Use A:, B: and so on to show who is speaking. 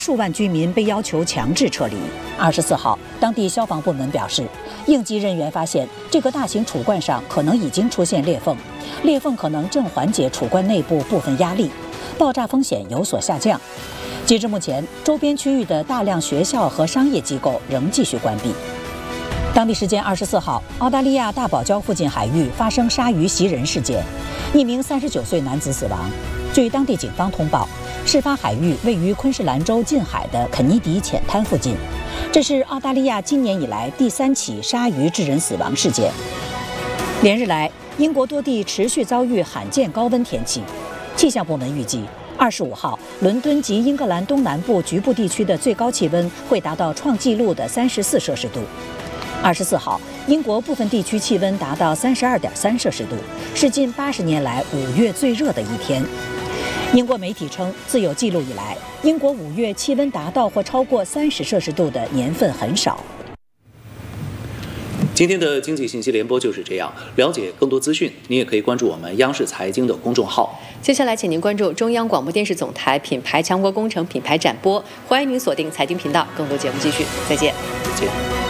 A: 数万居民被要求强制撤离。24号，当地消防部门表示，应急人员发现这个大型储罐上可能已经出现裂缝，裂缝可能正缓解储罐内部部分压力，爆炸风险有所下降。截至目前，周边区域的大量学校和商业机构仍继续关闭。当地时间24号，澳大利亚大堡礁附近海域发生鲨鱼袭人事件，一名39岁男子死亡。据当地警方通报，事发海域位于昆士兰州近海的肯尼迪浅滩附近，这是澳大利亚今年以来第3起鲨鱼致人死亡事件。连日来，英国多地持续遭遇罕见高温天气，气象部门预计25号，伦敦及英格兰东南部局部地区的最高气温会达到创纪录的34摄氏度。24号，英国部分地区气温达到32.3摄氏度，是近80年来5月最热的一天。英国媒体称，自有记录以来，英国5月气温达到或超过30摄氏度的年份很少。
B: 今天的经济信息联播就是这样。了解更多资讯，您也可以关注我们央视财经的公众号。
C: 接下来，请您关注中央广播电视总台品牌强国工程品牌展播，欢迎您锁定财经频道，更多节目继续。再见。
B: 再见。